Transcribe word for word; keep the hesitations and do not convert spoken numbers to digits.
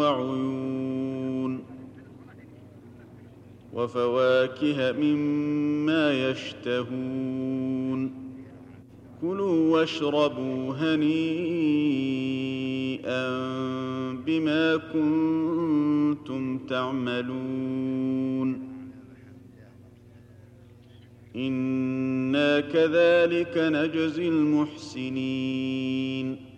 وعيون وفواكه مما يشتهون كلوا واشربوا هنيئا بما كنتم تعملون إنا كذلك نجزي المحسنين